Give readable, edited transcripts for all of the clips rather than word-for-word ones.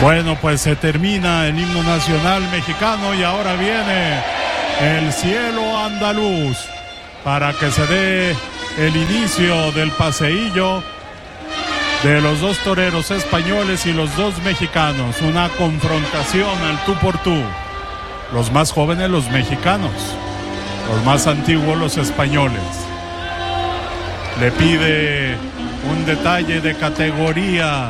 Bueno, pues se termina el himno nacional mexicano y ahora viene el cielo andaluz para que se dé el inicio del paseillo de los dos toreros españoles y los dos mexicanos. Una confrontación al tú por tú. Los más jóvenes, los mexicanos. Los más antiguos, los españoles. Le pide un detalle de categoría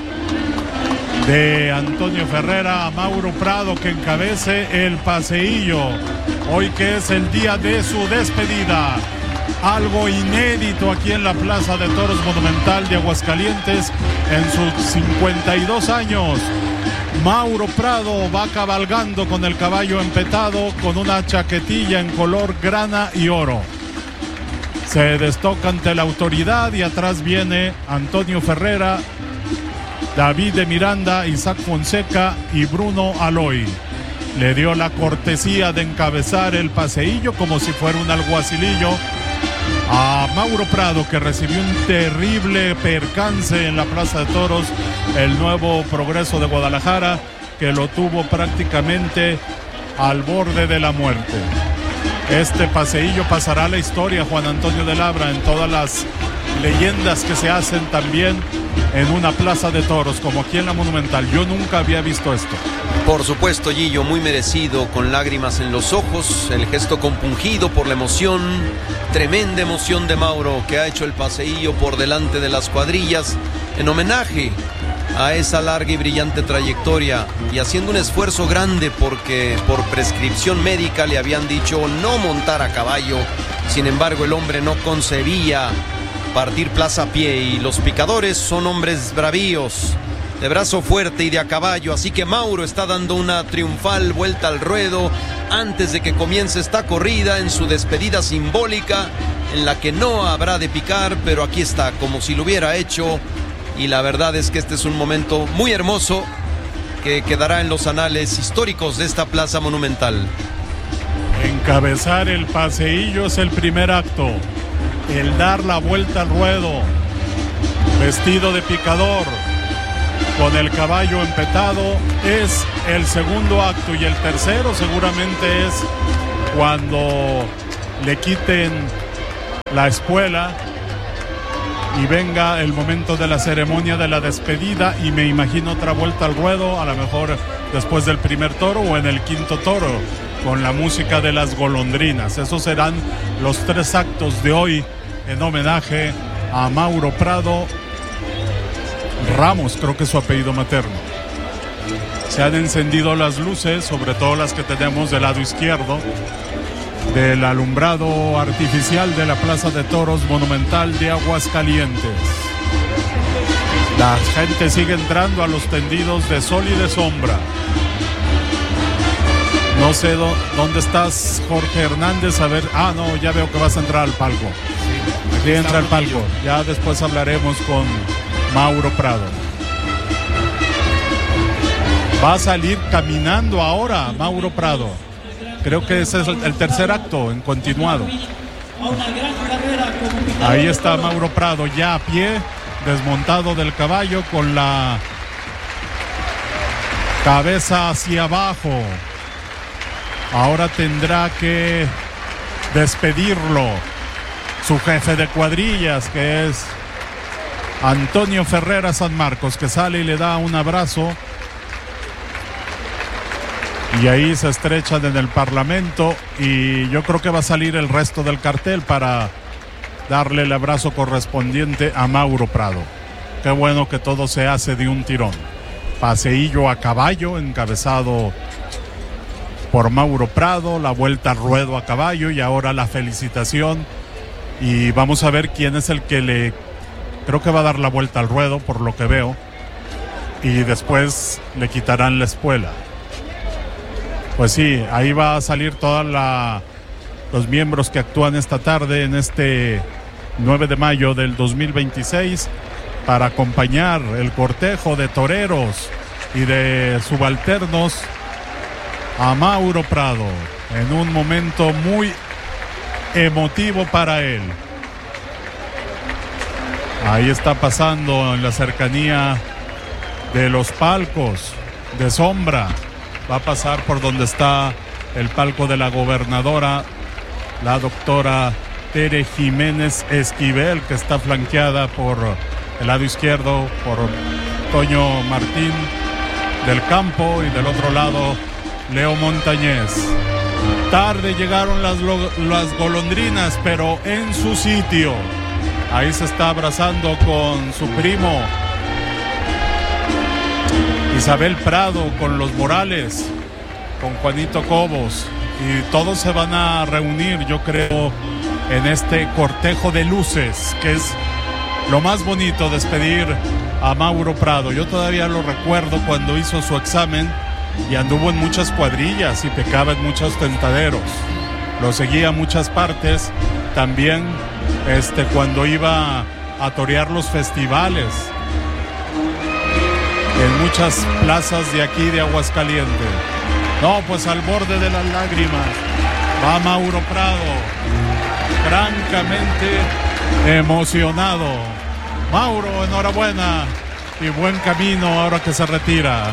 de Antonio Ferrera a Mauro Prado que encabece el paseillo. Hoy que es el día de su despedida. Algo inédito aquí en la Plaza de Toros Monumental de Aguascalientes en sus 52 años. Mauro Prado va cabalgando con el caballo empetado con una chaquetilla en color grana y oro. Se destoca ante la autoridad y atrás viene Antonio Ferrera, David de Miranda, Isaac Fonseca y Bruno Aloy. Le dio la cortesía de encabezar el paseillo como si fuera un alguacilillo a Mauro Prado, que recibió un terrible percance en la Plaza de Toros, el Nuevo Progreso de Guadalajara, que lo tuvo prácticamente al borde de la muerte. Este paseillo pasará a la historia, Juan Antonio de Labra, en todas las leyendas que se hacen también en una plaza de toros, como aquí en la Monumental. Yo nunca había visto esto. Por supuesto, Gillo, muy merecido, con lágrimas en los ojos, el gesto compungido por la emoción, tremenda emoción de Mauro, que ha hecho el paseillo por delante de las cuadrillas, en homenaje a esa larga y brillante trayectoria, y haciendo un esfuerzo grande porque por prescripción médica le habían dicho no montar a caballo. Sin embargo, el hombre no concebía partir plaza a pie, y los picadores son hombres bravíos, de brazo fuerte y de a caballo, así que Mauro está dando una triunfal vuelta al ruedo antes de que comience esta corrida en su despedida simbólica, en la que no habrá de picar, pero aquí está, como si lo hubiera hecho, y la verdad es que este es un momento muy hermoso que quedará en los anales históricos de esta plaza monumental. Encabezar el paseillo es el primer acto. El dar la vuelta al ruedo, vestido de picador, con el caballo empetado, es el segundo acto, y el tercero seguramente es cuando le quiten la espuela y venga el momento de la ceremonia de la despedida, y me imagino otra vuelta al ruedo, a lo mejor después del primer toro o en el quinto toro, con la música de las golondrinas. Esos serán los tres actos de hoy en homenaje a Mauro Prado Ramos, creo que es su apellido materno. Se han encendido las luces, sobre todo las que tenemos del lado izquierdo del alumbrado artificial de la Plaza de Toros Monumental de Aguascalientes. La gente sigue entrando a los tendidos de sol y de sombra. No sé dónde estás, Jorge Hernández. A ver, no, ya veo que vas a entrar al palco. Aquí entra el palco. Ya después hablaremos con Mauro Prado. Va a salir caminando ahora Mauro Prado. Creo que ese es el tercer acto en continuado. Ahí está Mauro Prado ya a pie, desmontado del caballo, con la cabeza hacia abajo. Ahora tendrá que despedirlo su jefe de cuadrillas, que es Antonio Ferrera San Marcos, que sale y le da un abrazo. Y ahí se estrechan en el Parlamento, y yo creo que va a salir el resto del cartel para darle el abrazo correspondiente a Mauro Prado. Qué bueno que todo se hace de un tirón. Paseillo a caballo, encabezado por Mauro Prado, la vuelta al ruedo a caballo, y ahora la felicitación. Y vamos a ver quién es el que creo que va a dar la vuelta al ruedo, por lo que veo, y después le quitarán la espuela. Pues sí, ahí va a salir todos los miembros que actúan esta tarde en este 9 de mayo del 2026 para acompañar el cortejo de toreros y de subalternos a Mauro Prado en un momento muy emotivo para él. Ahí está pasando en la cercanía de los palcos de sombra. Va a pasar por donde está el palco de la gobernadora, la doctora Tere Jiménez Esquivel, que está flanqueada por el lado izquierdo por Toño Martín del Campo y del otro lado Leo Montañez. Tarde llegaron las golondrinas, pero en su sitio. Ahí se está abrazando con su primo Isabel Prado, con los Morales, con Juanito Cobos, y todos se van a reunir, yo creo, en este cortejo de luces, que es lo más bonito, despedir a Mauro Prado. Yo todavía lo recuerdo cuando hizo su examen y anduvo en muchas cuadrillas y pecaba en muchos tentaderos. Lo seguía a muchas partes, también cuando iba a torear los festivales en muchas plazas de aquí de Aguascalientes. No, pues al borde de las lágrimas va Mauro Prado, francamente emocionado. Mauro, enhorabuena y buen camino ahora que se retira.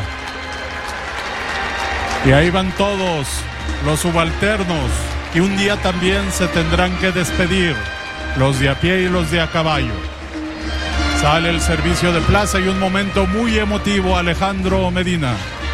Y ahí van todos los subalternos que un día también se tendrán que despedir, los de a pie y los de a caballo. Sale el servicio de plaza y un momento muy emotivo, Alejandro Medina.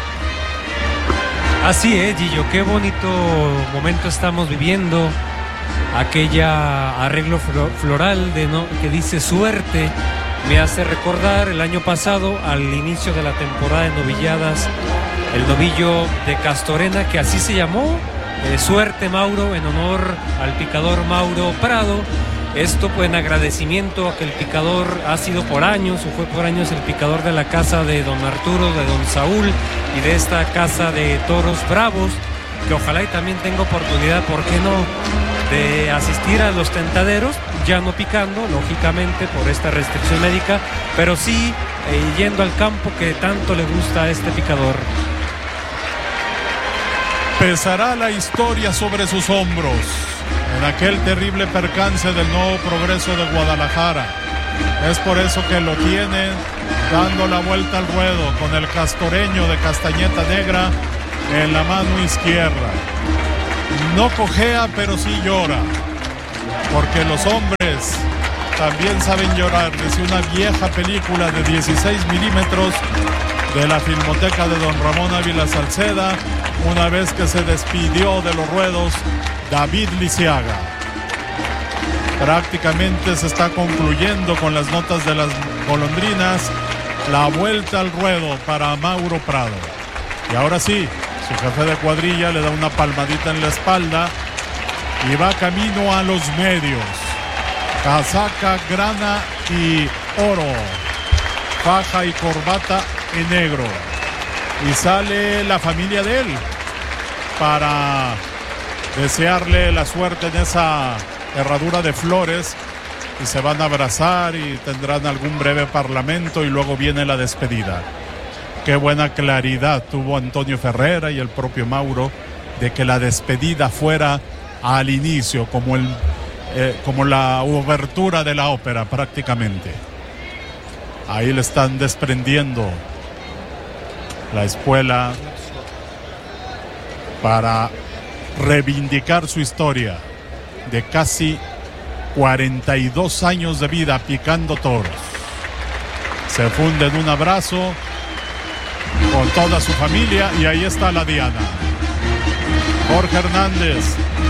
Así es, Gillo, qué bonito momento estamos viviendo. Aquella arreglo floral que dice suerte me hace recordar el año pasado, al inicio de la temporada de novilladas, el novillo de Castorena, que así se llamó, Suerte Mauro, en honor al picador Mauro Prado. Esto pues en agradecimiento a que el picador ha sido por años, o fue por años, el picador de la casa de don Arturo, de don Saúl y de esta casa de toros bravos, que ojalá y también tenga oportunidad, ¿por qué no?, de asistir a los tentaderos, ya no picando, lógicamente, por esta restricción médica, pero sí yendo al campo que tanto le gusta a este picador. Pesará la historia sobre sus hombros en aquel terrible percance del Nuevo Progreso de Guadalajara. Es por eso que lo tienen dando la vuelta al ruedo con el castoreño de Castañeta Negra en la mano izquierda. No cojea, pero sí llora, porque los hombres también saben llorar. Desde una vieja película de 16 milímetros de la Filmoteca de don Ramón Ávila Salceda, una vez que se despidió de los ruedos David Lisiaga. Prácticamente se está concluyendo con las notas de las golondrinas la vuelta al ruedo para Mauro Prado. Y ahora sí, su jefe de cuadrilla le da una palmadita en la espalda y va camino a los medios. Casaca, grana y oro, faja y corbata en negro. Y sale la familia de él para desearle la suerte en esa herradura de flores, y se van a abrazar y tendrán algún breve parlamento y luego viene la despedida. Qué buena claridad tuvo Antonio Ferrera y el propio Mauro de que la despedida fuera al inicio, como la obertura de la ópera prácticamente. Ahí le están desprendiendo la espuela para reivindicar su historia de casi 42 años de vida picando toros. Se funde en un abrazo con toda su familia y ahí está la diana. Jorge Hernández.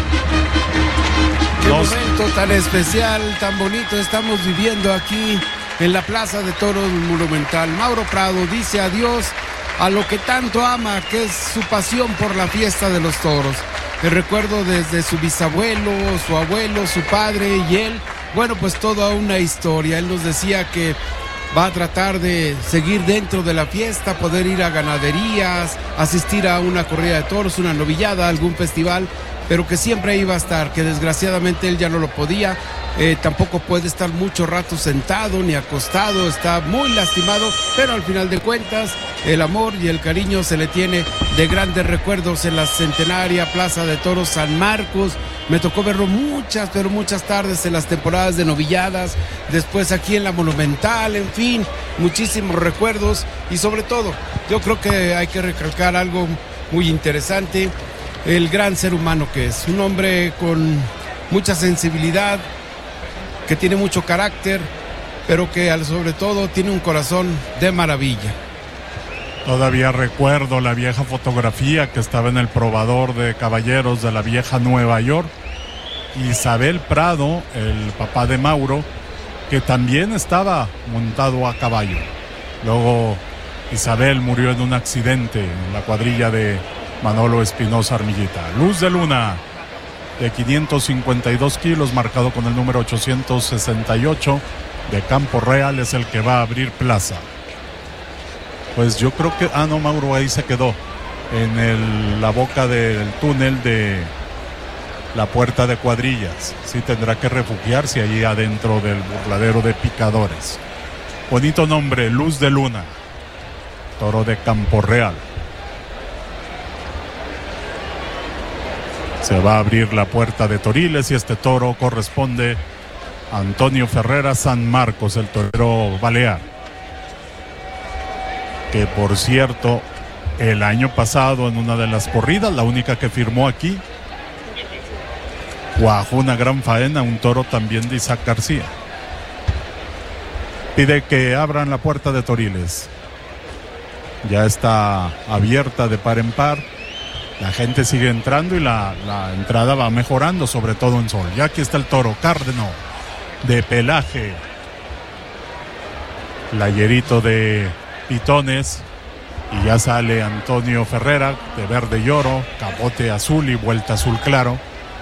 Qué momento tan especial, tan bonito estamos viviendo aquí en la Plaza de Toros Monumental. Mauro Prado dice adiós a lo que tanto ama, que es su pasión por la fiesta de los toros. Que recuerdo desde su bisabuelo, su abuelo, su padre y él. Bueno, pues toda una historia. Él nos decía que va a tratar de seguir dentro de la fiesta, poder ir a ganaderías, asistir a una corrida de toros, una novillada, algún festival, pero que siempre iba a estar, que desgraciadamente él ya no lo podía. Tampoco puede estar mucho rato sentado ni acostado, está muy lastimado, pero al final de cuentas el amor y el cariño se le tiene de grandes recuerdos en la centenaria Plaza de Toros San Marcos. Me tocó verlo muchas, pero muchas tardes en las temporadas de novilladas, después aquí en la Monumental, en fin, muchísimos recuerdos. Y sobre todo, yo creo que hay que recalcar algo muy interesante, el gran ser humano que es, un hombre con mucha sensibilidad, que tiene mucho carácter, pero que sobre todo tiene un corazón de maravilla. Todavía recuerdo la vieja fotografía que estaba en el probador de caballeros de la vieja Nueva York. Isabel Prado, el papá de Mauro, que también estaba montado a caballo. Luego Isabel murió en un accidente en la cuadrilla de Manolo Espinosa Armillita. Luz de Luna, de 552 kilos, marcado con el número 868 de Campo Real, es el que va a abrir plaza. Pues yo creo que... no, Mauro ahí se quedó en la boca del túnel de la puerta de cuadrillas. Sí, tendrá que refugiarse allí adentro del burladero de picadores. Bonito nombre, Luz de Luna, toro de Campo Real. Se va a abrir la puerta de Toriles y este toro corresponde a Antonio Ferrera San Marcos, el torero balear, que por cierto el año pasado en una de las corridas, la única que firmó aquí, cuajó una gran faena, un toro también de Isaac García. Pide que abran la puerta de Toriles. Ya está abierta de par en par. La gente sigue entrando y la entrada va mejorando, sobre todo en sol. Ya aquí está el toro Cárdeno, de pelaje, playerito de pitones, y ya sale Antonio Ferrera, de verde y oro, capote azul y vuelta azul claro.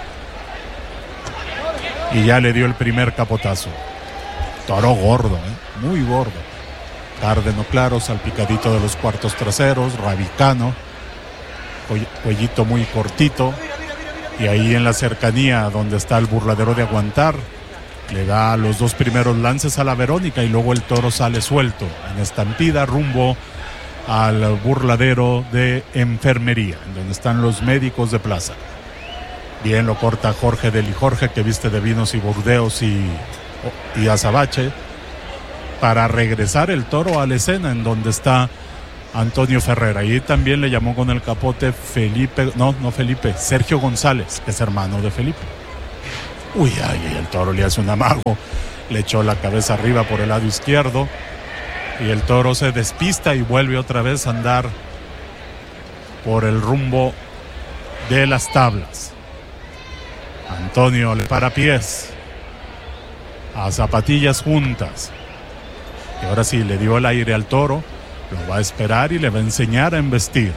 Y ya le dio el primer capotazo. Toro gordo, muy gordo. Cárdeno claro, salpicadito de los cuartos traseros, rabicano, cuellito muy cortito, y ahí en la cercanía donde está el burladero de Aguantar, le da los dos primeros lances a la Verónica y luego el toro sale suelto en estampida rumbo al burladero de Enfermería, donde están los médicos de plaza. Bien lo corta Jorge Deli Jorge, que viste de vinos y burdeos y azabache, para regresar el toro a la escena en donde está Antonio Ferrera. Y también le llamó con el capote Sergio González, que es hermano de Felipe. El toro le hace un amago, le echó la cabeza arriba por el lado izquierdo y el toro se despista y vuelve otra vez a andar por el rumbo de las tablas. Antonio le para pies a zapatillas juntas y ahora sí le dio el aire al toro. Lo va a esperar y le va a enseñar a embestir.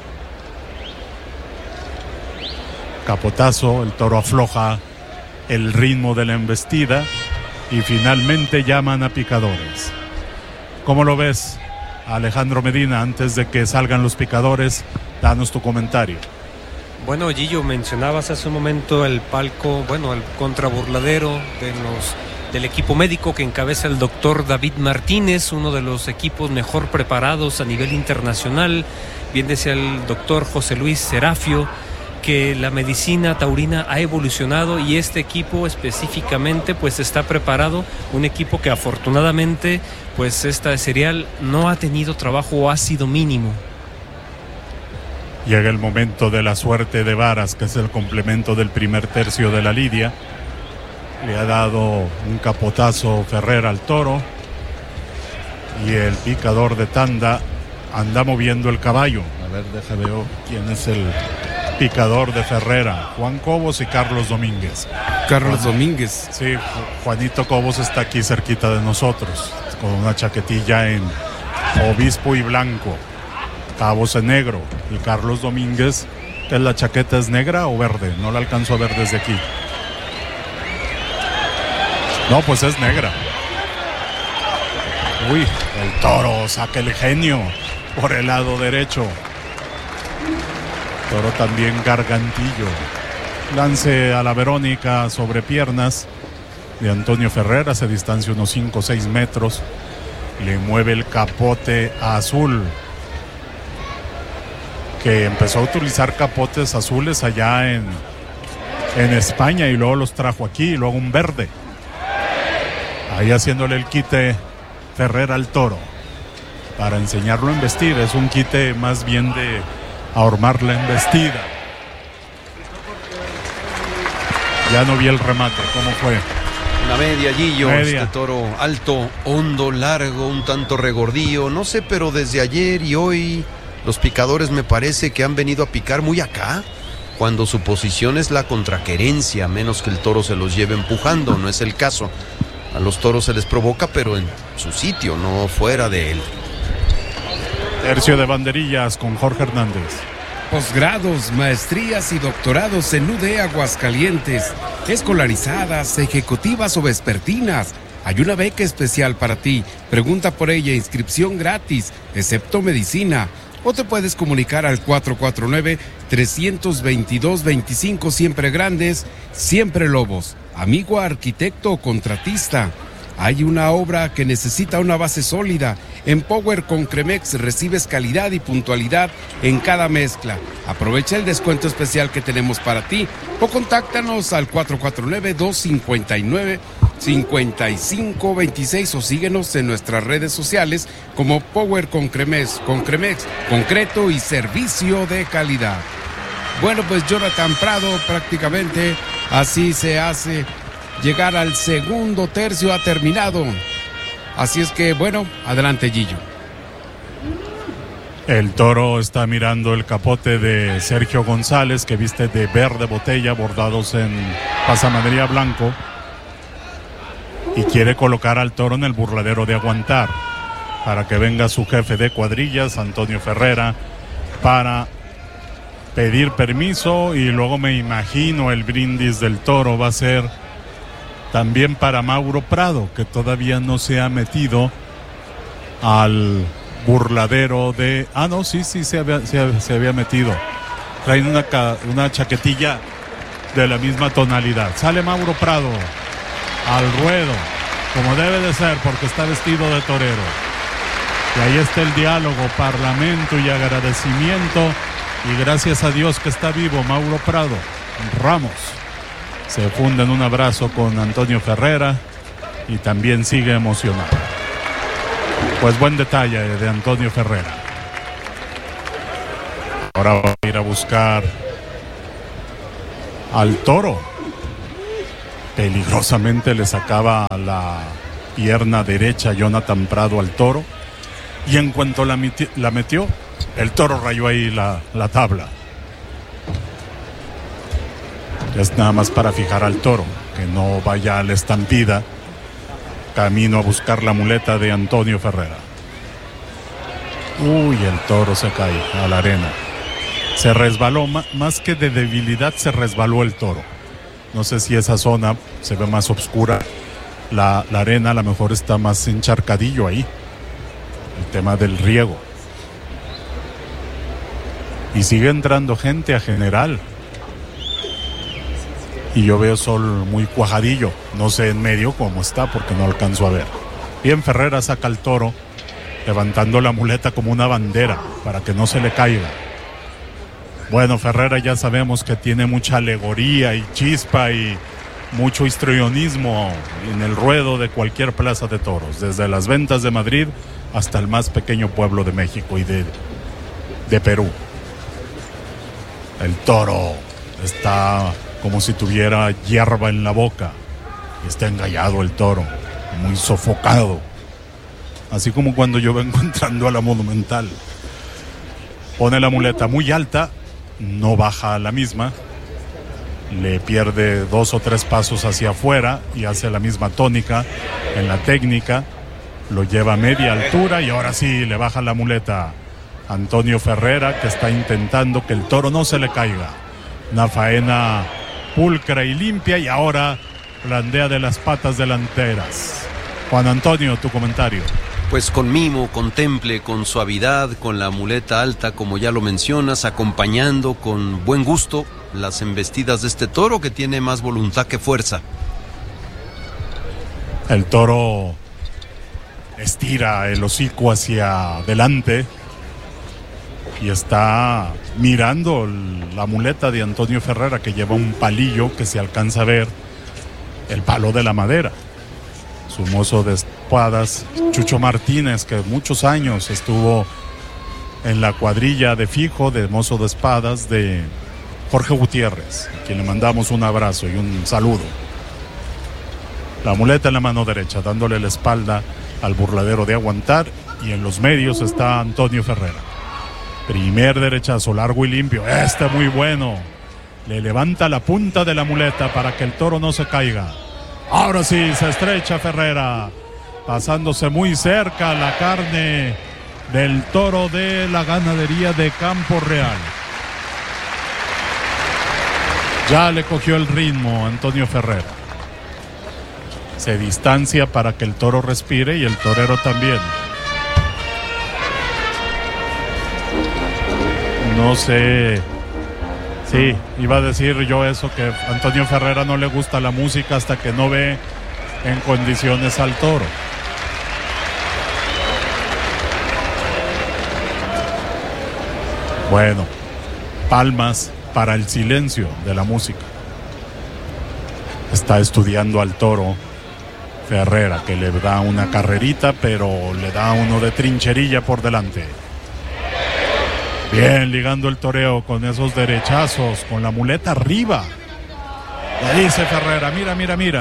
Capotazo, el toro afloja el ritmo de la embestida y finalmente llaman a picadores. ¿Cómo lo ves, Alejandro Medina? Antes de que salgan los picadores, danos tu comentario. Bueno, Gillo, mencionabas hace un momento el palco, el contraburladero del equipo médico que encabeza el doctor David Martínez, uno de los equipos mejor preparados a nivel internacional. Bien decía el doctor José Luis Serafio que la medicina taurina ha evolucionado y este equipo específicamente pues está preparado, un equipo que afortunadamente pues esta serial no ha tenido trabajo o ha sido mínimo. Llega el momento de la suerte de varas, que es el complemento del primer tercio de la lidia. Le ha dado un capotazo Ferrera al toro y el picador de tanda anda moviendo el caballo. A ver, déjame ver quién es el picador de Ferrera. Juan Cobos y Carlos Domínguez. Domínguez. Sí, Juanito Cobos está aquí cerquita de nosotros, con una chaquetilla en obispo y blanco, cabos en negro. Y Carlos Domínguez, que la chaqueta es negra o verde, no la alcanzo a ver desde aquí. No, pues es negra. El toro saca el genio por el lado derecho. Toro también gargantillo. Lance a la Verónica sobre piernas de Antonio Ferrera, se distancia unos 5 o 6 metros. Le mueve el capote azul, que empezó a utilizar capotes azules allá en España y luego los trajo aquí, y luego un verde. Ahí haciéndole el quite Ferrera al toro para enseñarlo a embestir. Es un quite más bien de ahormar la embestida. Ya no vi el remate, ¿cómo fue? Una media, Gillo. Media. Este toro alto, hondo, largo, un tanto regordío. No sé, pero desde ayer y hoy los picadores me parece que han venido a picar muy acá, cuando su posición es la contraquerencia, menos que el toro se los lleve empujando. No es el caso. A los toros se les provoca, pero en su sitio, no fuera de él. Tercio de banderillas con Jorge Hernández. Posgrados, maestrías y doctorados en UD Aguascalientes, escolarizadas, ejecutivas o vespertinas. Hay una beca especial para ti. Pregunta por ella, inscripción gratis, excepto medicina. O te puedes comunicar al 449-322-25, siempre grandes, siempre lobos. Amigo arquitecto o contratista. Hay una obra que necesita una base sólida. En Power con Cremex recibes calidad y puntualidad en cada mezcla. Aprovecha el descuento especial que tenemos para ti o contáctanos al 449-259-5526 o síguenos en nuestras redes sociales como Power con Cremex, concreto y servicio de calidad. Bueno, pues Jonathan Prado prácticamente así se hace. Llegar al segundo tercio ha terminado. Así es que, bueno, adelante, Gillo. El toro está mirando el capote de Sergio González, que viste de verde botella, bordados en pasamanería blanco, y quiere colocar al toro en el burladero de aguantar, para que venga su jefe de cuadrillas, Antonio Ferrera, para pedir permiso, y luego me imagino el brindis del toro va a ser también para Mauro Prado, que todavía no se ha metido al burladero de... Ah, no, sí, se había metido. Traen una chaquetilla de la misma tonalidad. Sale Mauro Prado al ruedo, como debe de ser, porque está vestido de torero. Y ahí está el diálogo, parlamento y agradecimiento. Y gracias a Dios que está vivo Mauro Prado. Ramos se funde en un abrazo con Antonio Ferrera y también sigue emocionado. Pues buen detalle de Antonio Ferrera. Ahora va a ir a buscar al toro. Peligrosamente le sacaba la pierna derecha Jonathan Prado al toro, y en cuanto la metió, el toro rayó ahí la tabla. Es nada más para fijar al toro, que no vaya a la estampida, camino a buscar la muleta de Antonio Ferrera. Uy, el toro se cae a la arena. Se resbaló, más que de debilidad, se resbaló el toro. No sé si esa zona se ve más oscura. La arena a lo mejor está más encharcadillo ahí. El tema del riego. Y sigue entrando gente a general. Y yo veo sol muy cuajadillo. No sé en medio cómo está porque no alcanzo a ver. Bien, Ferrera saca al toro, levantando la muleta como una bandera para que no se le caiga. Bueno, Ferrera ya sabemos que tiene mucha alegoría y chispa y mucho histrionismo en el ruedo de cualquier plaza de toros, desde las ventas de Madrid hasta el más pequeño pueblo de México y de Perú. El toro está como si tuviera hierba en la boca. Está engallado el toro, muy sofocado. Así como cuando yo vengo entrando a la Monumental. Pone la muleta muy alta, no baja a la misma. Le pierde 2 o 3 pasos hacia afuera y hace la misma tónica en la técnica. Lo lleva a media altura y ahora sí le baja la muleta. Antonio Ferrera, que está intentando que el toro no se le caiga. Una faena pulcra y limpia, y ahora blandea de las patas delanteras. Juan Antonio, tu comentario. Pues con mimo, con temple, con suavidad, con la muleta alta, como ya lo mencionas, acompañando con buen gusto las embestidas de este toro que tiene más voluntad que fuerza. El toro estira el hocico hacia adelante y está mirando la muleta de Antonio Ferrera, que lleva un palillo que se alcanza a ver el palo de la madera. Su mozo de espadas, Chucho Martínez, que muchos años estuvo en la cuadrilla de fijo de mozo de espadas de Jorge Gutiérrez, a quien le mandamos un abrazo y un saludo. La muleta en la mano derecha, dándole la espalda al burladero de Aguantar, y en los medios está Antonio Ferrera. Primer derechazo, largo y limpio, muy bueno. Le levanta la punta de la muleta para que el toro no se caiga. Ahora sí, se estrecha Ferrera, pasándose muy cerca la carne del toro de la ganadería de Campo Real. Ya le cogió el ritmo Antonio Ferrera. Se distancia para que el toro respire y el torero también. No sé. Sí, iba a decir yo eso, que a Antonio Ferrera no le gusta la música hasta que no ve en condiciones al toro. Bueno, palmas para el silencio de la música. Está estudiando al toro Ferrera, que le da una carrerita, pero le da uno de trincherilla por delante. Bien, ligando el toreo con esos derechazos, con la muleta arriba. Le dice Ferrera, mira.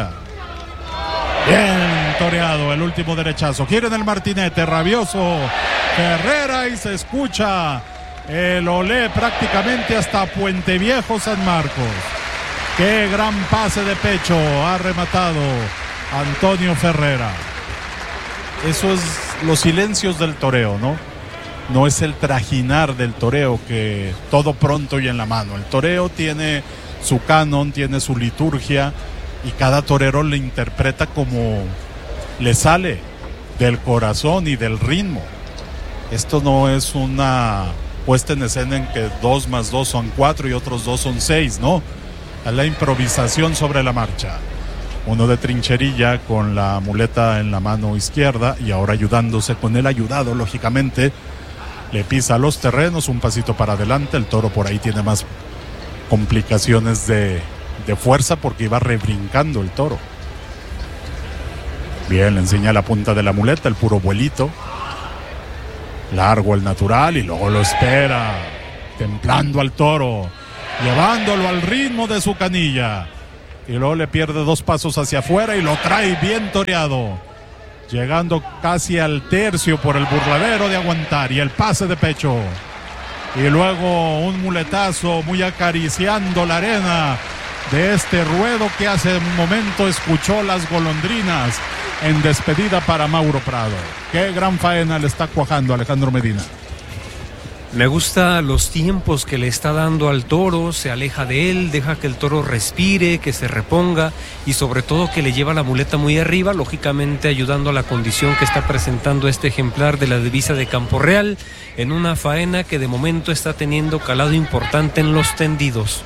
Bien toreado el último derechazo. Quieren el martinete, rabioso Ferrera, y se escucha el olé prácticamente hasta Puente Viejo, San Marcos. Qué gran pase de pecho ha rematado Antonio Ferrera. Eso es los silencios del toreo, ¿no? No es el trajinar del toreo, que todo pronto y en la mano. El toreo tiene su canon, tiene su liturgia, y cada torero le interpreta como le sale del corazón y del ritmo. Esto no es una puesta en escena en que 2 más 2 son 4 y otros 2 son 6, no. Es la improvisación sobre la marcha. Uno de trincherilla con la muleta en la mano izquierda, y ahora ayudándose con el ayudado, lógicamente. Le pisa los terrenos, un pasito para adelante. El toro por ahí tiene más complicaciones de fuerza porque iba rebrincando el toro. Bien, le enseña la punta de la muleta, el puro vuelito. Largo el natural, y luego lo espera, templando al toro, llevándolo al ritmo de su canilla. Y luego le pierde 2 pasos hacia afuera y lo trae bien toreado, llegando casi al tercio por el burladero de Aguantar, y el pase de pecho. Y luego un muletazo muy acariciando la arena de este ruedo que hace un momento escuchó las golondrinas en despedida para Mauro Prado. Qué gran faena le está cuajando Alejandro Medina. Me gusta los tiempos que le está dando al toro, se aleja de él, deja que el toro respire, que se reponga, y sobre todo que le lleva la muleta muy arriba, lógicamente ayudando a la condición que está presentando este ejemplar de la divisa de Campo Real, en una faena que de momento está teniendo calado importante en los tendidos.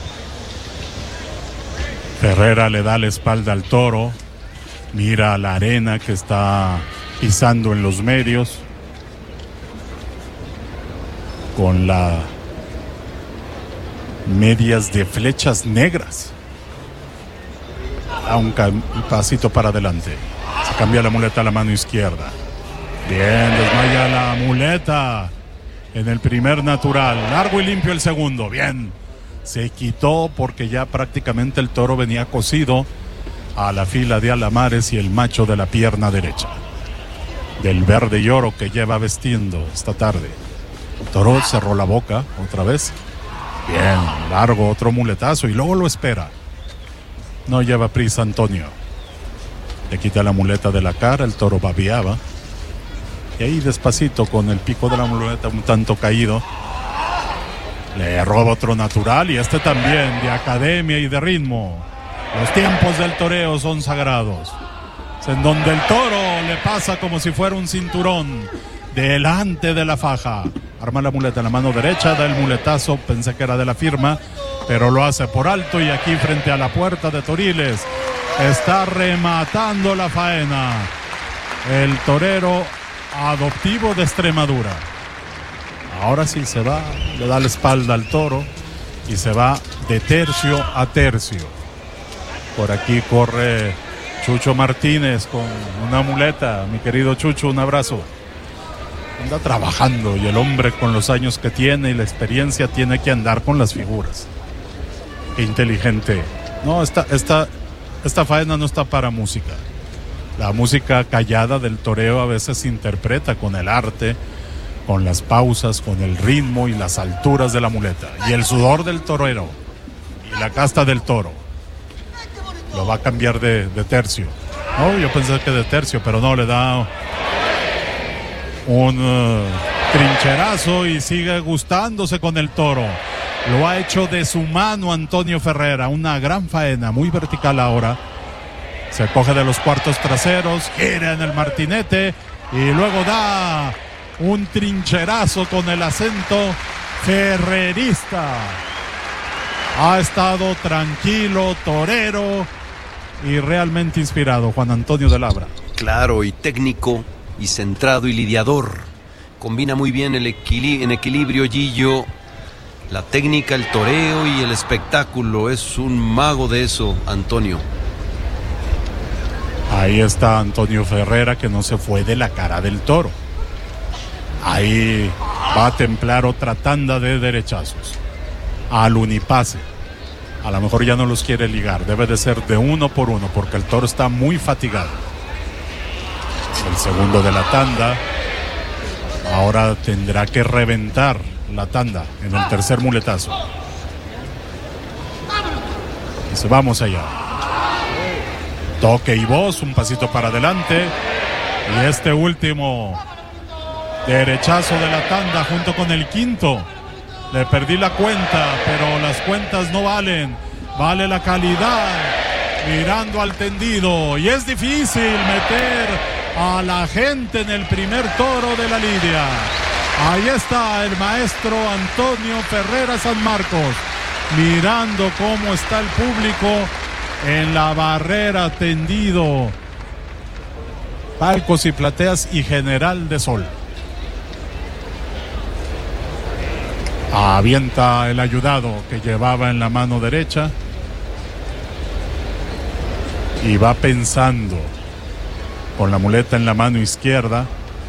Ferrera le da la espalda al toro, mira la arena que está pisando en los medios, con las medias de flechas negras. A un pasito para adelante. Se cambia la muleta a la mano izquierda. Bien, desmaya la muleta en el primer natural. Largo y limpio el segundo. Bien, se quitó porque ya prácticamente el toro venía cosido a la fila de alamares y el macho de la pierna derecha, del verde y oro que lleva vestiendo esta tarde. El toro cerró la boca otra vez. Bien, largo, otro muletazo, y luego lo espera. No lleva prisa Antonio. Le quita la muleta de la cara, el toro babeaba. Y ahí despacito, con el pico de la muleta un tanto caído, le roba otro natural, y este también de academia y de ritmo. Los tiempos del toreo son sagrados. En donde el toro le pasa como si fuera un cinturón delante de la faja. Arma la muleta en la mano derecha, da el muletazo, pensé que era de la firma, pero lo hace por alto y aquí frente a la puerta de Toriles está rematando la faena el torero adoptivo de Extremadura. Ahora sí se va, le da la espalda al toro y se va de tercio a tercio. Por aquí corre Chucho Martínez con una muleta. Mi querido Chucho, un abrazo. Anda trabajando y el hombre con los años que tiene y la experiencia tiene que andar con las figuras. Qué inteligente. No, esta faena no está para música. La música callada del toreo a veces se interpreta con el arte, con las pausas, con el ritmo y las alturas de la muleta. Y el sudor del torero y la casta del toro lo va a cambiar de tercio. No, yo pensé que de tercio, pero no, le da un trincherazo y sigue gustándose con el toro. Lo ha hecho de su mano Antonio Ferrera, una gran faena, muy vertical ahora. Se coge de los cuartos traseros, gira en el martinete y luego da un trincherazo con el acento ferrerista. Ha estado tranquilo, torero y realmente inspirado Juan Antonio de Labra. Claro, y técnico y centrado y lidiador. Combina muy bien en equilibrio, Gillo, la técnica, el toreo y el espectáculo. Es un mago de eso, Antonio. Ahí está Antonio Ferrera, que no se fue de la cara del toro. Ahí va a templar otra tanda de derechazos al unipase. A lo mejor ya no los quiere ligar, debe de ser de uno por uno porque el toro está muy fatigado. El segundo de la tanda. Ahora tendrá que reventar la tanda en el tercer muletazo. Dice, vamos allá. Toque y voz, un pasito para adelante. Y este último derechazo de la tanda junto con el quinto. Le perdí la cuenta, pero las cuentas no valen. Vale la calidad. Mirando al tendido. Y es difícil meter a la gente en el primer toro de la lidia. Ahí está el maestro Antonio Ferrera San Marcos. Mirando cómo está el público en la barrera, tendido, palcos y plateas y General de Sol. Avienta el ayudado que llevaba en la mano derecha y va pensando con la muleta en la mano izquierda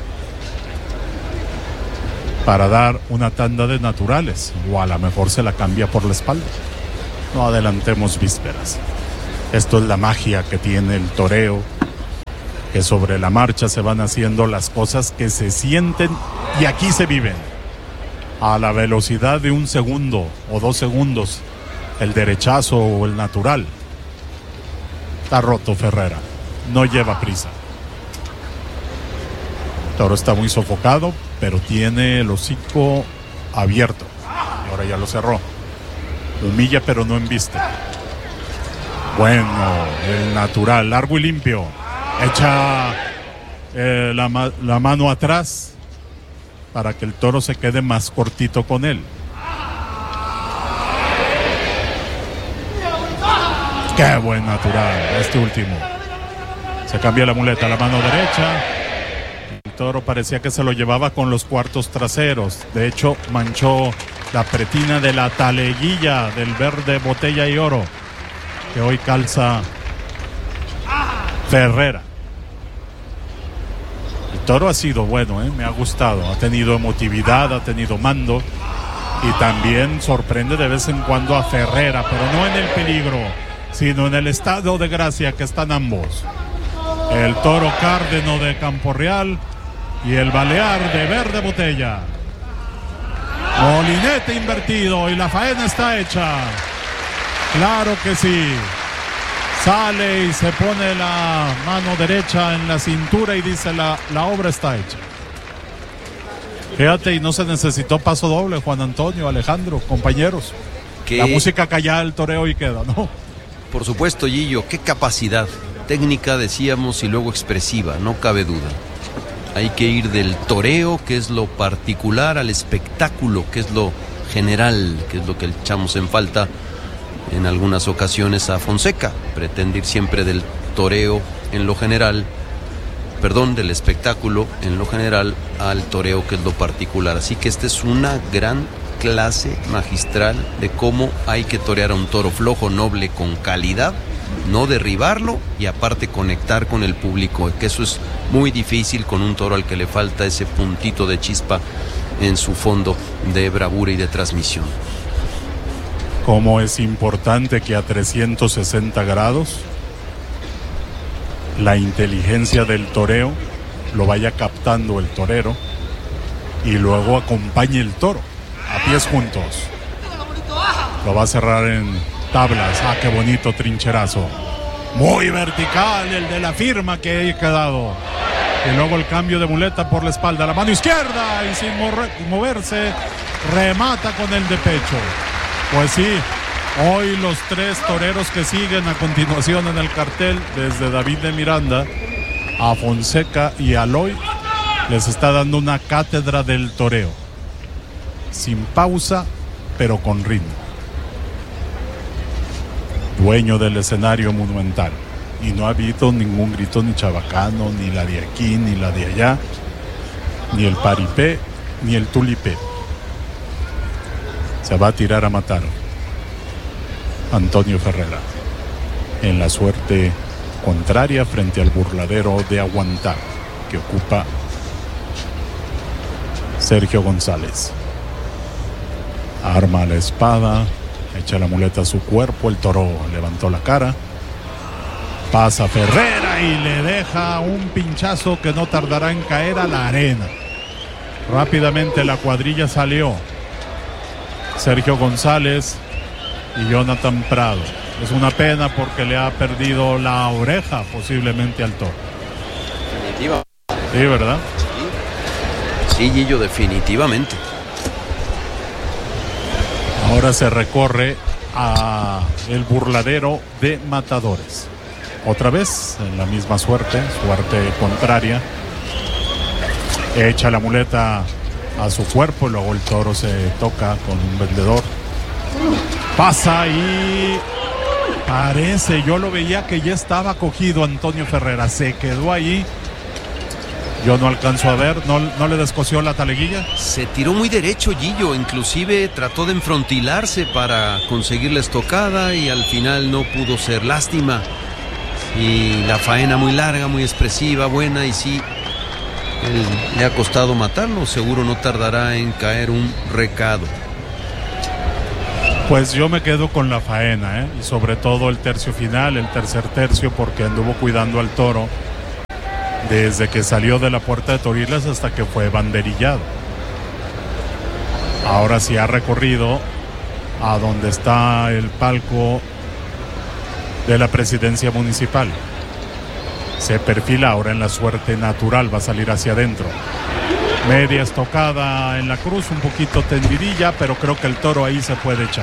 para dar una tanda de naturales, o a lo mejor se la cambia por la espalda. No adelantemos vísperas. Esto es la magia que tiene el toreo, que sobre la marcha se van haciendo las cosas que se sienten y aquí se viven. A la velocidad de 1 segundo o 2 segundos, el derechazo o el natural. Está roto Ferrera, no lleva prisa. El toro está muy sofocado, pero tiene el hocico abierto. Y ahora ya lo cerró. Humilla, pero no embiste. Bueno, el natural, largo y limpio. Echa la mano atrás para que el toro se quede más cortito con él. Qué buen natural, este último. Se cambia la muleta a la mano derecha. El toro parecía que se lo llevaba con los cuartos traseros. De hecho, manchó la pretina de la taleguilla del verde botella y oro que hoy calza Ferrera. El toro ha sido bueno, me ha gustado. Ha tenido emotividad, ha tenido mando y también sorprende de vez en cuando a Ferrera, pero no en el peligro, sino en el estado de gracia que están ambos. El toro cárdeno de Campo Real y el balear de verde botella. Molinete invertido y la faena está hecha. Claro que sí. Sale y se pone la mano derecha en la cintura y dice la obra está hecha. Fíjate, y no se necesitó paso doble, Juan Antonio, Alejandro, compañeros. La música callada, el toreo y queda, ¿no? Por supuesto, Gillo, qué capacidad técnica, decíamos, y luego expresiva, no cabe duda. Hay que ir del toreo, que es lo particular, al espectáculo, que es lo general, que es lo que echamos en falta en algunas ocasiones a Fonseca. Pretende ir siempre del toreo en lo general, del espectáculo en lo general al toreo, que es lo particular. Así que esta es una gran clase magistral de cómo hay que torear a un toro flojo, noble, con calidad, no derribarlo y aparte conectar con el público, que eso es muy difícil con un toro al que le falta ese puntito de chispa en su fondo de bravura y de transmisión. Cómo es importante que a 360 grados la inteligencia del toreo lo vaya captando el torero y luego acompañe el toro a pies juntos. Lo va a cerrar en tablas. Qué bonito trincherazo. Muy vertical el de la firma que ha quedado. Y luego el cambio de muleta por la espalda, la mano izquierda, y sin moverse remata con el de pecho. Pues sí, hoy los 3 toreros que siguen a continuación en el cartel, desde David de Miranda a Fonseca y a Loy, les está dando una cátedra del toreo, sin pausa pero con ritmo. Dueño del escenario monumental, y no ha habido ningún grito ni chabacano, ni la de aquí, ni la de allá, ni el paripé, ni el tulipé. Se va a tirar a matar Antonio Ferrera en la suerte contraria frente al burladero de aguantar que ocupa Sergio González. Arma la espada, echa la muleta a su cuerpo, el toro levantó la cara, pasa Ferrera y le deja un pinchazo que no tardará en caer a la arena. Rápidamente la cuadrilla salió. Sergio González y Jonathan Prado. Es una pena porque le ha perdido la oreja posiblemente al toro. Definitiva. Sí, ¿verdad? Sí, Gillo, definitivamente. Ahora se recorre a el burladero de matadores. Otra vez en la misma suerte contraria. Echa la muleta a su cuerpo, luego el toro se toca con un vendedor. Pasa y parece, yo lo veía que ya estaba cogido Antonio Ferrera, se quedó ahí. Yo no alcanzo a ver, no le descosió la taleguilla. Se tiró muy derecho, Gillo, inclusive trató de enfrontilarse para conseguir la estocada y al final no pudo ser. Lástima. Y la faena muy larga, muy expresiva, buena, y sí, le ha costado matarlo. Seguro no tardará en caer un recado. Pues yo me quedo con la faena, y sobre todo el tercio final, el tercer tercio, porque anduvo cuidando al toro desde que salió de la puerta de Toriles hasta que fue banderillado. Ahora sí ha recorrido a donde está el palco de la presidencia municipal. Se perfila ahora en la suerte natural, va a salir hacia adentro. Media estocada en la cruz, un poquito tendidilla, pero creo que el toro ahí se puede echar.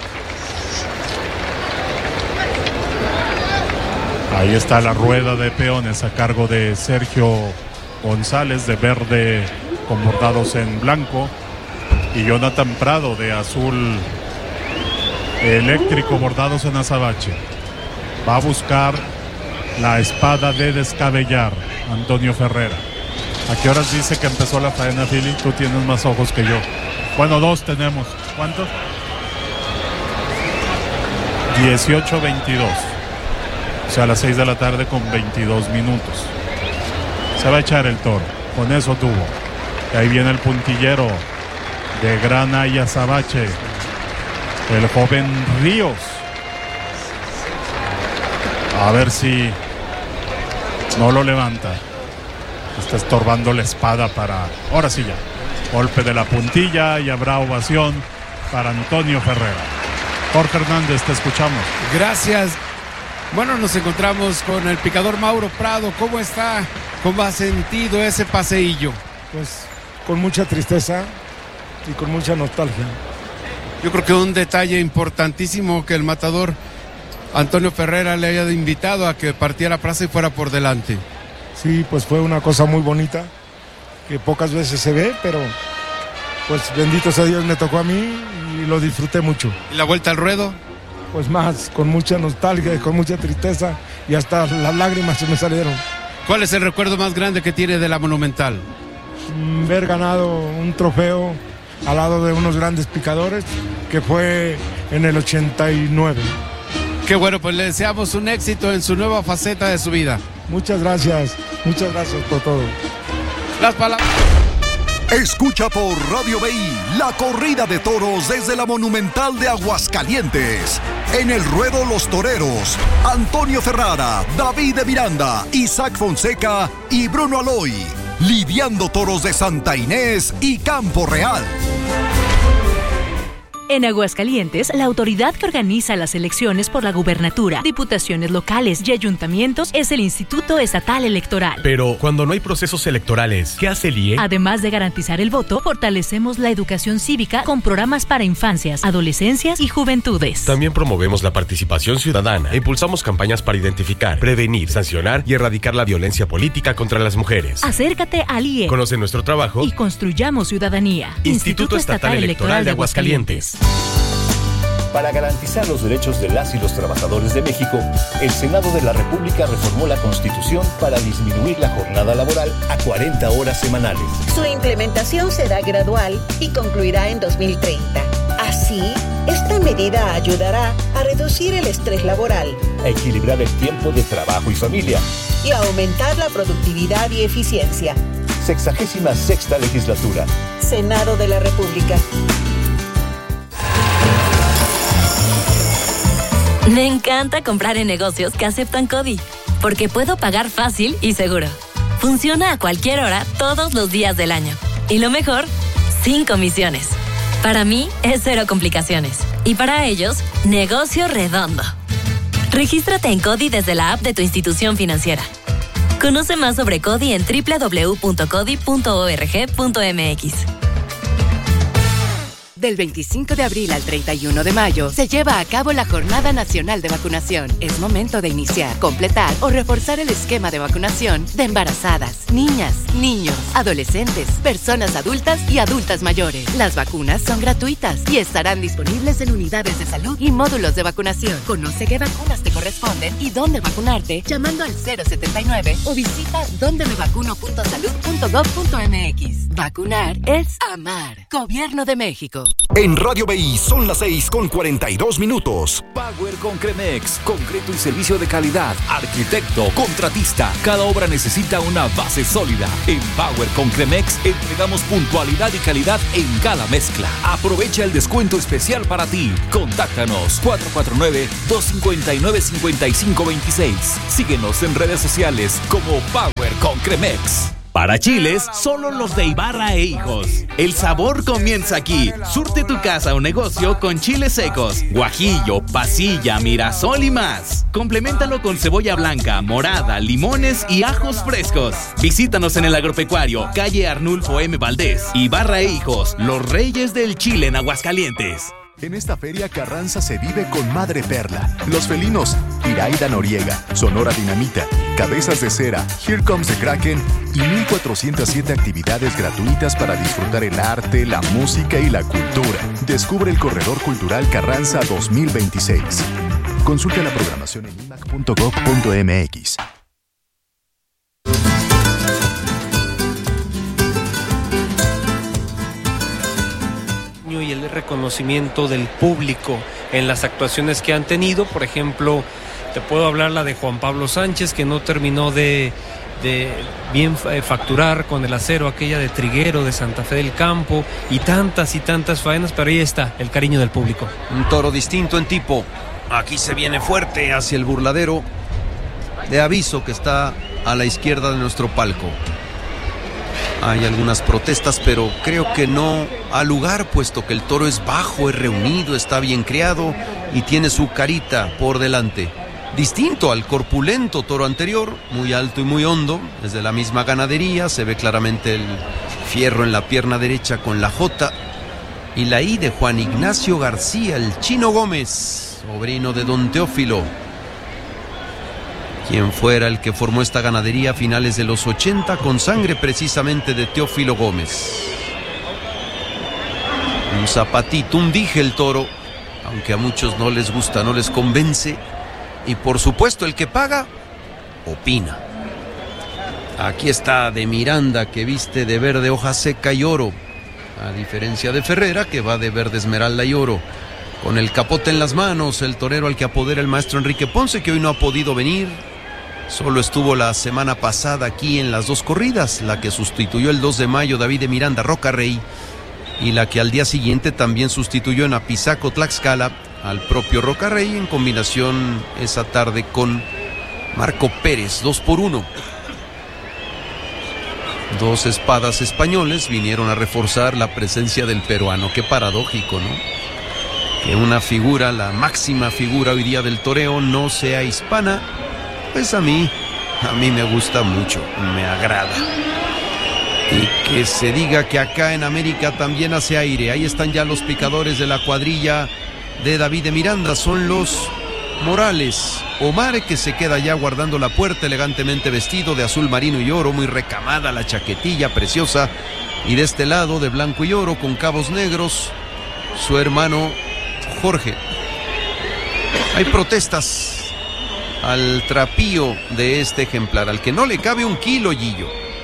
Ahí está la rueda de peones a cargo de Sergio González, de verde con bordados en blanco, y Jonathan Prado de azul eléctrico bordados en azabache. Va a buscar la espada de descabellar Antonio Ferrera. ¿A qué horas dice que empezó la faena, Philly? Tú tienes más ojos que yo. Bueno, 2 tenemos. ¿Cuántos? 18:22. O sea, a las 6 de la tarde con 22 minutos. Se va a echar el toro. Con eso tuvo. Y ahí viene el puntillero de grana y azabache, el joven Ríos. A ver si no lo levanta. Está estorbando la espada para... Ahora sí ya. Golpe de la puntilla y habrá ovación para Antonio Ferrera. Jorge Hernández, te escuchamos. Gracias. Bueno, nos encontramos con el picador Mauro Prado. ¿Cómo está? ¿Cómo ha sentido ese paseillo? Pues con mucha tristeza y con mucha nostalgia. Yo creo que un detalle importantísimo que el matador Antonio Ferrera le haya invitado a que partiera plaza y fuera por delante. Sí, pues fue una cosa muy bonita. que pocas veces se ve, pero pues bendito sea Dios, me tocó a mí y lo disfruté mucho. ¿Y la vuelta al ruedo? Pues más, con mucha nostalgia y con mucha tristeza, y hasta las lágrimas se me salieron. ¿Cuál es el recuerdo más grande que tiene de la Monumental? Haber ganado un trofeo al lado de unos grandes picadores, que fue en el 89. Qué bueno, pues le deseamos un éxito en su nueva faceta de su vida. Muchas gracias por todo. Las palabras. Escucha por Radio BI la corrida de toros desde la Monumental de Aguascalientes. En el ruedo Los Toreros, Antonio Ferrara, David de Miranda, Isaac Fonseca y Bruno Aloy. Lidiando toros de Santa Inés y Campo Real. En Aguascalientes, la autoridad que organiza las elecciones por la gubernatura, diputaciones locales y ayuntamientos es el Instituto Estatal Electoral. Pero cuando no hay procesos electorales, ¿qué hace el IE? Además de garantizar el voto, fortalecemos la educación cívica con programas para infancias, adolescencias y juventudes. También promovemos la participación ciudadana e impulsamos campañas para identificar, prevenir, sancionar y erradicar la violencia política contra las mujeres. Acércate al IE. Conoce nuestro trabajo y construyamos ciudadanía. Instituto Estatal Electoral de Aguascalientes. Para garantizar los derechos de las y los trabajadores de México, el Senado de la República reformó la Constitución para disminuir la jornada laboral a 40 horas semanales. Su implementación será gradual y concluirá en 2030. Así, esta medida ayudará a reducir el estrés laboral, a equilibrar el tiempo de trabajo y familia y a aumentar la productividad y eficiencia. 66ª legislatura. Senado de la República. Me encanta comprar en negocios que aceptan CODI, porque puedo pagar fácil y seguro. Funciona a cualquier hora, todos los días del año. Y lo mejor, sin comisiones. Para mí, es cero complicaciones. Y para ellos, negocio redondo. Regístrate en CODI desde la app de tu institución financiera. Conoce más sobre CODI en www.codi.org.mx. Del 25 de abril al 31 de mayo se lleva a cabo la Jornada Nacional de Vacunación. Es momento de iniciar, completar o reforzar el esquema de vacunación de embarazadas, niñas, niños, adolescentes, personas adultas y adultas mayores. Las vacunas son gratuitas y estarán disponibles en unidades de salud y módulos de vacunación. Conoce qué vacunas te corresponden y dónde vacunarte llamando al 079 o visita dondemevacuno.salud.gov.mx. Vacunar es amar. Gobierno de México. En Radio BI son las 6:42. Power Concremex, concreto y servicio de calidad. Arquitecto, contratista, cada obra necesita una base sólida. En Power Concremex entregamos puntualidad y calidad en cada mezcla. Aprovecha el descuento especial para ti. Contáctanos 449-259-5526. Síguenos en redes sociales como Power Concremex. Para chiles, solo los de Ibarra e Hijos. El sabor comienza aquí. Surte tu casa o negocio con chiles secos, guajillo, pasilla, mirasol y más. Compleméntalo con cebolla blanca, morada, limones y ajos frescos. Visítanos en el agropecuario, calle Arnulfo M. Valdés. Ibarra e Hijos, los reyes del chile en Aguascalientes. En esta feria Carranza se vive con Madre Perla, Los Felinos, Iraida Noriega, Sonora Dinamita, Cabezas de Cera, Here Comes the Kraken y 1407 actividades gratuitas para disfrutar el arte, la música y la cultura. Descubre el Corredor Cultural Carranza 2026. Consulta la programación en imac.gov.mx. Y el reconocimiento del público en las actuaciones que han tenido. Por ejemplo, te puedo hablar la de Juan Pablo Sánchez, que no terminó de bien facturar con el acero, aquella de Triguero, de Santa Fe del Campo, y tantas faenas, pero ahí está el cariño del público. Un toro distinto en tipo. Aquí se viene fuerte hacia el burladero de aviso que está a la izquierda de nuestro palco. Hay algunas protestas, pero creo que no ha lugar, puesto que el toro es bajo, es reunido, está bien criado y tiene su carita por delante. Distinto al corpulento toro anterior, muy alto y muy hondo, es de la misma ganadería, se ve claramente el fierro en la pierna derecha con la J y la I de Juan Ignacio García, el Chino Gómez, sobrino de don Teófilo. quien fuera el que formó esta ganadería a finales de los 80 con sangre precisamente de Teófilo Gómez. Un zapatito, un dije el toro, aunque a muchos no les gusta, no les convence. Y por supuesto el que paga, opina. Aquí está de Miranda, que viste de verde hoja seca y oro, a diferencia de Ferrera, que va de verde esmeralda y oro. Con el capote en las manos, el torero al que apodera el maestro Enrique Ponce, que hoy no ha podido venir. Solo estuvo la semana pasada aquí en las dos corridas, la que sustituyó el 2 de mayo David de Miranda Roca Rey, y la que al día siguiente también sustituyó en Apizaco, Tlaxcala, al propio Roca Rey, en combinación esa tarde con Marco Pérez, 2-1. Dos espadas españoles vinieron a reforzar la presencia del peruano. Qué paradójico, ¿no? Que una figura, la máxima figura hoy día del toreo, no sea hispana. Pues a mí me gusta mucho, me agrada. Y que se diga que acá en América también hace aire. Ahí están ya los picadores de la cuadrilla de David de Miranda. Son los Morales. Omar, que se queda ya guardando la puerta, elegantemente vestido de azul marino y oro, muy recamada la chaquetilla preciosa. Y de este lado, de blanco y oro, con cabos negros, su hermano Jorge. Hay protestas al trapío de este ejemplar, al que no le cabe un kilo, Gillo.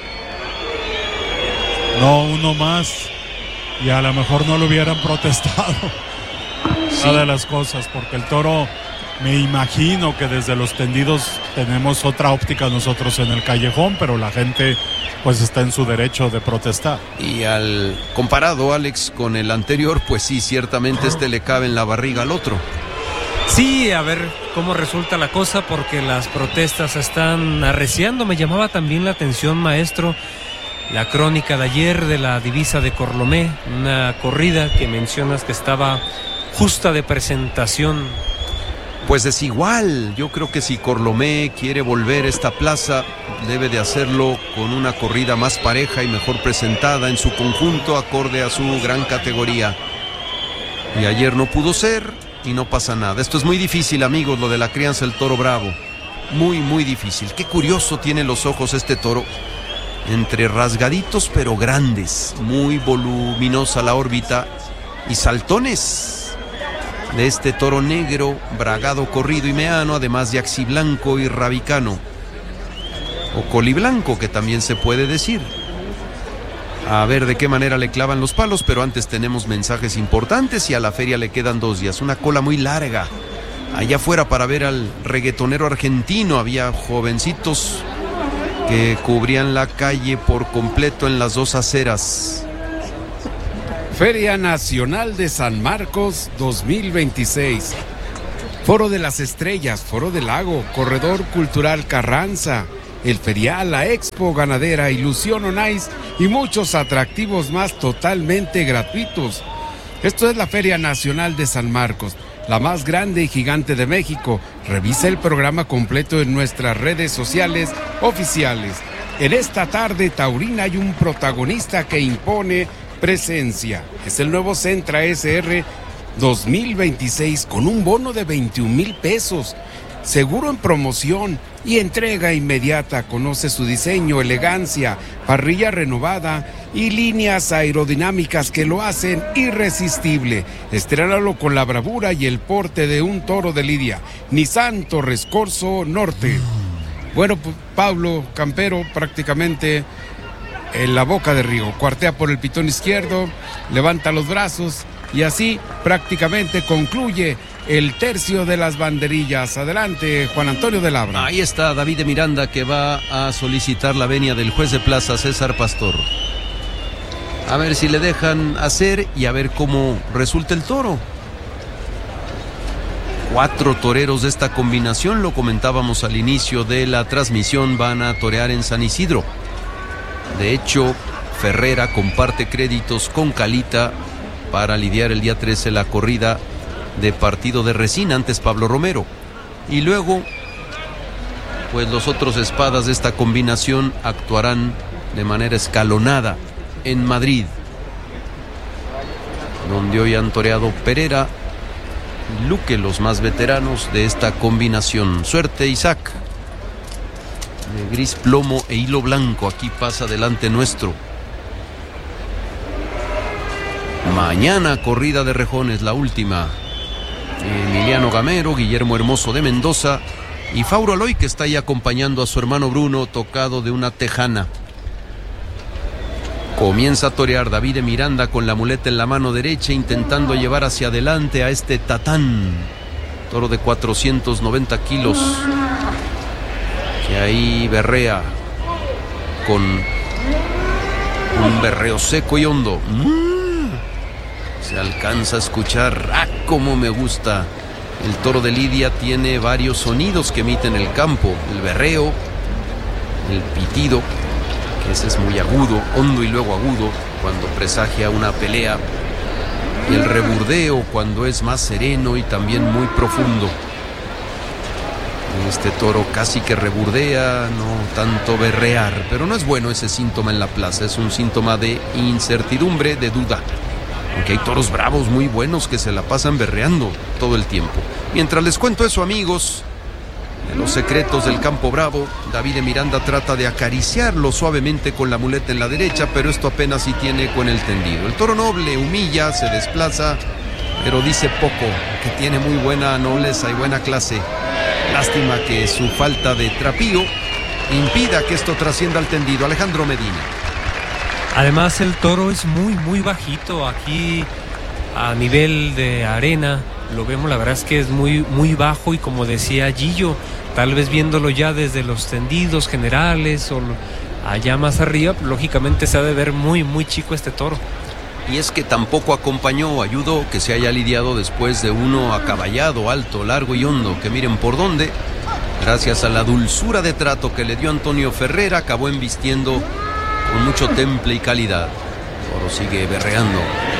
No, uno más, y a lo mejor no lo hubieran protestado. Sí. Una de las cosas, porque el toro, me imagino que desde los tendidos tenemos otra óptica nosotros en el callejón, pero la gente pues está en su derecho de protestar. Y al comparado, Alex, con el anterior, pues sí, ciertamente le cabe en la barriga al otro. Sí, a ver cómo resulta la cosa, porque las protestas están arreciando. Me llamaba también la atención, maestro, la crónica de ayer de la divisa de Corlomé, una corrida que mencionas que estaba justa de presentación. Pues desigual. Yo creo que si Corlomé quiere volver a esta plaza, debe de hacerlo con una corrida más pareja y mejor presentada en su conjunto, acorde a su gran categoría. Y ayer no pudo ser, y no pasa nada. Esto es muy difícil, amigos, lo de la crianza del toro bravo. Muy, muy difícil. Qué curioso tiene los ojos este toro. Entre rasgaditos pero grandes, muy voluminosa la órbita, y saltones de este toro negro, bragado, corrido y meano, además de axiblanco y rabicano, o coliblanco, que también se puede decir. A ver de qué manera le clavan los palos, pero antes tenemos mensajes importantes y a la feria le quedan 2 días. Una cola muy larga allá afuera para ver al reggaetonero argentino. Había jovencitos que cubrían la calle por completo en las 2 aceras. Feria Nacional de San Marcos 2026. Foro de las Estrellas, Foro del Lago, Corredor Cultural Carranza, el Ferial, la Expo Ganadera, Ilusión on Ice y muchos atractivos más totalmente gratuitos. Esto es la Feria Nacional de San Marcos, la más grande y gigante de México. Revisa el programa completo en nuestras redes sociales oficiales. En esta tarde taurina hay un protagonista que impone presencia. Es el nuevo Sentra SR 2026 con un bono de 21,000 pesos. Seguro en promoción y entrega inmediata. Conoce su diseño, elegancia, parrilla renovada y líneas aerodinámicas que lo hacen irresistible. Estrénalo con la bravura y el porte de un toro de lidia. Nissan Torres Corso Norte. Bueno, Pablo Campero prácticamente en la boca de Río. Cuartea por el pitón izquierdo, levanta los brazos y así prácticamente concluye el tercio de las banderillas. Adelante, Juan Antonio de Labra. Ahí está David de Miranda, que va a solicitar la venia del juez de plaza, César Pastor. A ver si le dejan hacer y a ver cómo resulta el toro. 4 toreros de esta combinación, lo comentábamos al inicio de la transmisión, van a torear en San Isidro. De hecho, Ferrera comparte créditos con Calita para lidiar el día 13 la corrida de Partido de Resina, antes Pablo Romero. Y luego, pues los otros espadas de esta combinación actuarán de manera escalonada en Madrid, donde hoy han toreado Pereira y Luque, los más veteranos de esta combinación. Suerte, Isaac. de gris plomo e hilo blanco. Aquí pasa delante nuestro. Mañana corrida de rejones, la última. Emiliano Gamero, Guillermo Hermoso de Mendoza y Fauro Aloy, que está ahí acompañando a su hermano Bruno, tocado de una tejana. Comienza a torear David de Miranda con la muleta en la mano derecha, intentando llevar hacia adelante a este Tatán, toro de 490 kilos, que ahí berrea con un berreo seco y hondo. Se alcanza a escuchar. ¡Ah, cómo me gusta! El toro de Lidia tiene varios sonidos que emiten el campo. El berreo, el pitido, que ese es muy agudo, hondo y luego agudo, cuando presagia una pelea. Y el reburdeo, cuando es más sereno y también muy profundo. Este toro casi que reburdea, no tanto berrear, pero no es bueno ese síntoma en la plaza. Es un síntoma de incertidumbre, de duda. Aunque hay toros bravos muy buenos que se la pasan berreando todo el tiempo. Mientras les cuento eso, amigos, de los secretos del campo bravo, David de Miranda trata de acariciarlo suavemente con la muleta en la derecha, pero esto apenas sí tiene eco en el tendido. El toro noble humilla, se desplaza, pero dice poco, que tiene muy buena nobleza y buena clase. Lástima que su falta de trapío impida que esto trascienda al tendido. Alejandro Medina. Además el toro es muy bajito aquí a nivel de arena. Lo vemos, la verdad es que es muy bajo, y como decía Gillo, tal vez viéndolo ya desde los tendidos generales o allá más arriba, lógicamente se ha de ver muy chico este toro. Y es que tampoco acompañó, ayudó que se haya lidiado después de uno acaballado, alto, largo y hondo, que miren por dónde, gracias a la dulzura de trato que le dio Antonio Ferrera, acabó embistiendo con mucho temple y calidad. El toro sigue berreando.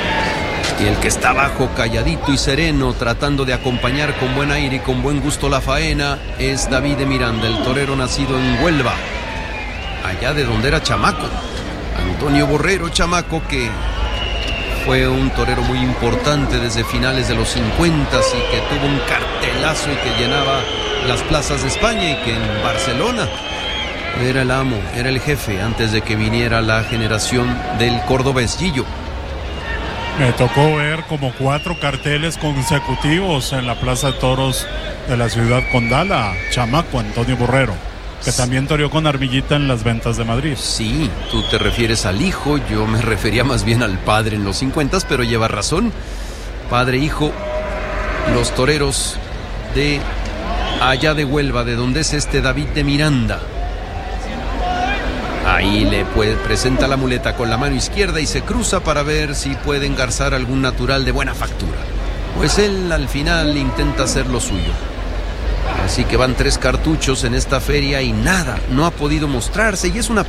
Y el que está abajo, calladito y sereno, tratando de acompañar con buen aire y con buen gusto la faena, es David de Miranda, el torero nacido en Huelva, allá de donde era chamaco. Antonio Borrero, chamaco, que fue un torero muy importante desde finales de los 50 y que tuvo un cartelazo y que llenaba las plazas de España, y que en Barcelona era el amo, era el jefe antes de que viniera la generación del cordobés. Gillo. Me tocó ver como 4 carteles consecutivos en la Plaza de Toros de la ciudad condal, chamaco Antonio Borrero, que también toreó con Armillita en las ventas de Madrid. Sí, tú te refieres al hijo, yo me refería más bien al padre en los 50, pero lleva razón. Padre, hijo, los toreros de allá de Huelva, de donde es este David de Miranda. Ahí le presenta la muleta con la mano izquierda y se cruza para ver si puede engarzar algún natural de buena factura. Pues él al final intenta hacer lo suyo. Así que van 3 cartuchos en esta feria y nada, no ha podido mostrarse, y es una